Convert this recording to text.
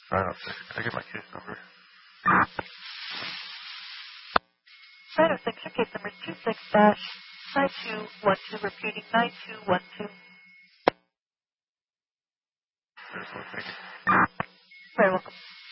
Fine, I'll take it. Can I get my case number? 906, your case number is 26-9212, repeating 9212. Thank you. Very welcome.